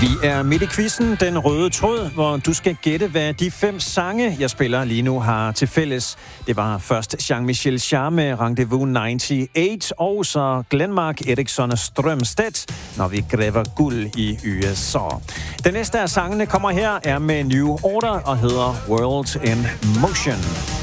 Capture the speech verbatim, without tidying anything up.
Vi er midt i quizzen, den røde tråd, hvor du skal gætte, hvad de fem sange, jeg spiller lige nu, har til fælles. Det var først Jean-Michel Jarre med Rendezvous otteoghalvfems, og så Glenmark, Eriksson og Strømstedt, Når vi græver guld i U S A. Den næste af sangene kommer her, er med New Order og hedder World in Motion.